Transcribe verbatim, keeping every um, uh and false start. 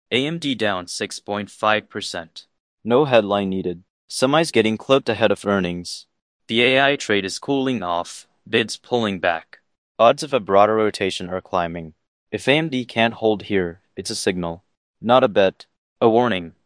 A M D down six point five percent. No headline needed. Semis getting clipped ahead of earnings. The A I trade is cooling off, bids pulling back. Odds of a broader rotation are climbing. If A M D can't hold here, it's a signal. Not a bet. A warning.